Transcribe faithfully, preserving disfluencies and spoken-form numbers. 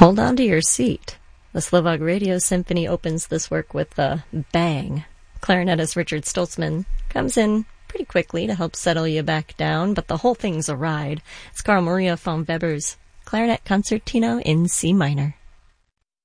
Hold on to your seat. The Slovak Radio Symphony opens this work with a bang. Clarinetist Richard Stoltzman comes in pretty quickly to help settle you back down, but the whole thing's a ride. It's Carl Maria von Weber's Clarinet Concertino in C minor.